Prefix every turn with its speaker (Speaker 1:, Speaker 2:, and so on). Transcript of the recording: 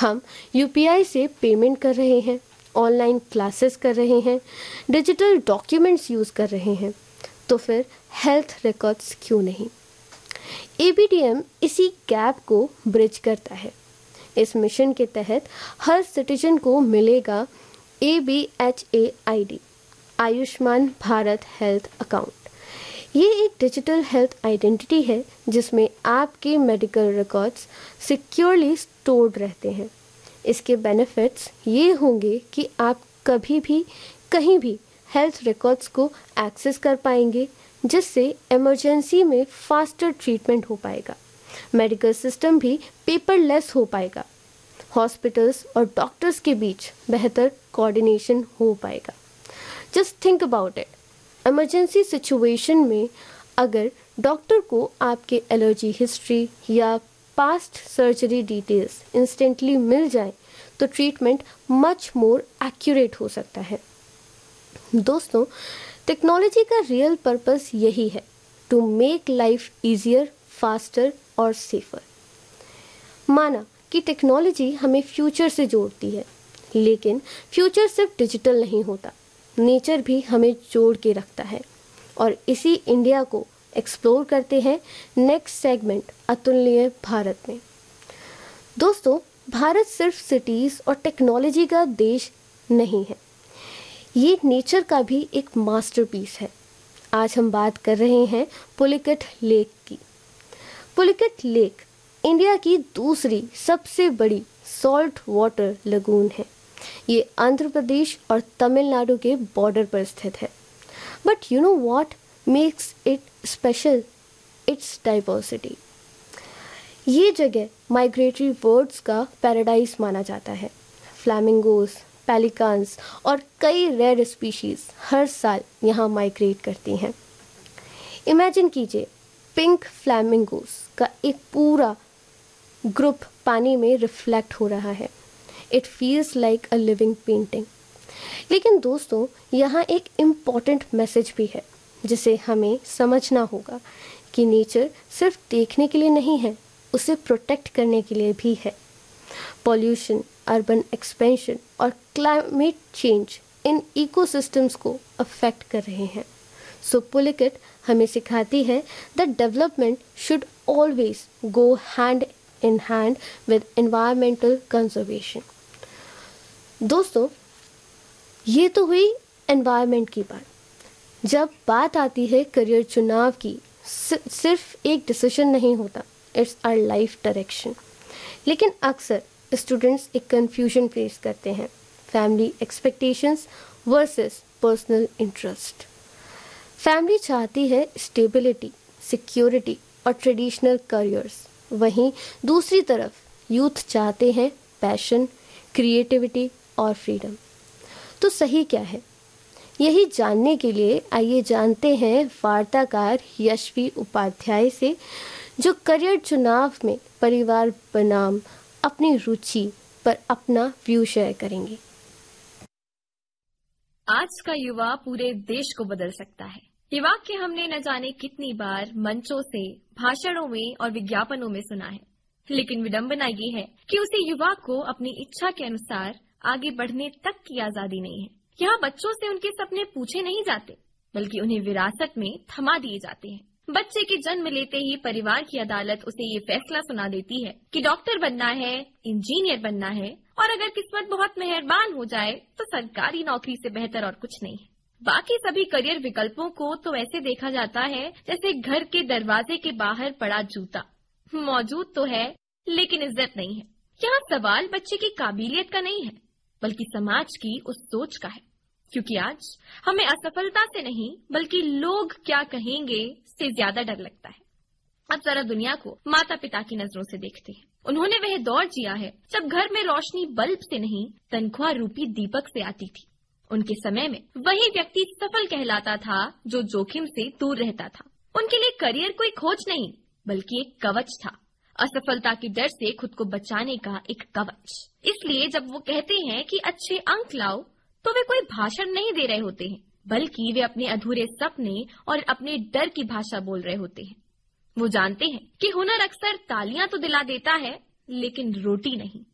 Speaker 1: हम यूपीआई से पेमेंट कर रहे हैं, ऑनलाइन क्लासेस कर रहे हैं, डिजिटल डॉक्यूमेंट्स यूज़ कर रहे हैं, तो फिर हेल्थ रिकॉर्ड्स क्यों नहीं? एबीडीएम इसी गैप को ब्रिज करता है। इस मिशन के तहत हर सिटीजन को मिलेगा ABHA-ID, Ayushman Bharat health account. ये एक डिजिटल हेल्थ आइडेंटिटी है जिसमें आपके मेडिकल रिकॉर्ड्स सिक्योरली स्टोर्ड रहते हैं। इसके बेनिफिट्स ये होंगे कि आप कभी भी कहीं भी हेल्थ रिकॉर्ड्स को एक्सेस कर पाएंगे, जिससे इमरजेंसी में फास्टर ट्रीटमेंट हो पाएगा। मेडिकल सिस्टम भी पेपरलेस हो पाएगा। हॉस्पिटल्स और डॉक्टर्स के बीच बेहतर कोऑर्डिनेशन हो पाएगा। Just think about it. Emergency situation में अगर डॉक्टर को आपके एलर्जी हिस्ट्री या पास्ट सर्जरी डिटेल्स इंस्टेंटली मिल जाए तो ट्रीटमेंट मच मोर एक्यूरेट हो सकता है। दोस्तों, टेक्नोलॉजी का रियल पर्पस यही है, to make life easier, faster और सेफर। माना कि टेक्नोलॉजी हमें फ्यूचर से जोड़ती है, लेकिन फ्यूचर सिर्फ डिजिटल नहीं होता, नेचर भी हमें जोड़ के रखता है। और इसी इंडिया को एक्सप्लोर करते हैं नेक्स्ट सेगमेंट अतुलनीय भारत में। दोस्तों, भारत सिर्फ सिटीज और टेक्नोलॉजी का देश नहीं है, ये नेचर का भी एक मास्टरपीस है। आज हम बात कर रहे हैं पुलिकट लेक की। पुलिकट लेक इंडिया की दूसरी सबसे बड़ी सॉल्ट वाटर लगून है। ये आंध्र प्रदेश और तमिलनाडु के बॉर्डर पर स्थित है। But you know what makes it special? It's diversity. ये जगह माइग्रेटरी बर्ड्स का पैराडाइज माना जाता है। फ्लैमिंगोज, पेलिकान्स और कई रेयर स्पीशीज हर साल यहाँ माइग्रेट करती हैं। इमेजिन कीजिए, पिंक फ्लैमिंगोज का एक पूरा ग्रुप पानी में रिफ्लेक्ट हो रहा है। It feels like a living painting. लेकिन दोस्तों, यहाँ एक इम्पॉर्टेंट मैसेज भी है जिसे हमें समझना होगा कि नेचर सिर्फ देखने के लिए नहीं है, उसे प्रोटेक्ट करने के लिए भी है। पॉल्यूशन, अर्बन एक्सपेंशन और क्लाइमेट चेंज इन इकोसिस्टम्स को अफेक्ट कर रहे हैं। सो पुलिकट हमें सिखाती है that development should always go hand in hand with environmental conservation. दोस्तों, ये तो हुई एनवायरनमेंट की बात। जब बात आती है करियर चुनाव की, सिर्फ एक डिसीजन नहीं होता, इट्स आवर लाइफ डायरेक्शन। लेकिन अक्सर स्टूडेंट्स एक कंफ्यूजन फेस करते हैं, family expectations versus personal interest. Family चाहती है स्टेबिलिटी, सिक्योरिटी और ट्रेडिशनल करियर्स, वहीं दूसरी तरफ यूथ चाहते हैं पैशन, क्रिएटिविटी और फ्रीडम। तो सही क्या है? यही जानने के लिए आइए जानते हैं वार्ताकार यशवी उपाध्याय से, जो करियर चुनाव में परिवार बनाम अपनी रुचि पर अपना व्यू शेयर करेंगे।
Speaker 2: आज का युवा पूरे देश को बदल सकता है। ये वाक्य हमने न जाने कितनी बार मंचों से, भाषणों में और विज्ञापनों में सुना है, लेकिन विडंबना ये है कि उसे युवा को अपनी इच्छा के अनुसार आगे बढ़ने तक की आजादी नहीं है। यहाँ बच्चों से उनके सपने पूछे नहीं जाते, बल्कि उन्हें विरासत में थमा दिए जाते हैं। बच्चे के जन्म लेते ही परिवार की अदालत उसे ये फैसला सुना देती है कि डॉक्टर बनना है, इंजीनियर बनना है, और अगर किस्मत बहुत मेहरबान हो जाए तो सरकारी नौकरी से बेहतर और कुछ नहीं है। बाकी सभी करियर विकल्पों को तो ऐसे देखा जाता है जैसे घर के दरवाजे के बाहर पड़ा जूता, मौजूद तो है लेकिन इज्जत नहीं है। यहाँ सवाल बच्चे की काबिलियत का नहीं है, बल्कि समाज की उस सोच का है, क्योंकि आज हमें असफलता से नहीं बल्कि लोग क्या कहेंगे से ज्यादा डर लगता है। अब जरा दुनिया को माता पिता की नजरों से देखते हैं। उन्होंने वह दौर जिया है जब घर में रोशनी बल्ब से नहीं, तनख्वाह रूपी दीपक से आती थी। उनके समय में वही व्यक्ति सफल कहलाता था जो जोखिम से दूर रहता था। उनके लिए करियर कोई खोज नहीं बल्कि एक कवच था, असफलता के डर से खुद को बचाने का एक कवच। इसलिए जब वो कहते हैं कि अच्छे अंक लाओ, तो वे कोई भाषण नहीं दे रहे होते हैं, बल्कि वे अपने अधूरे सपने और अपने डर की भाषा बोल रहे होते हैं। वो जानते हैं कि हुनर अक्सर तालियां तो दिला देता है, लेकिन रोटी नहीं।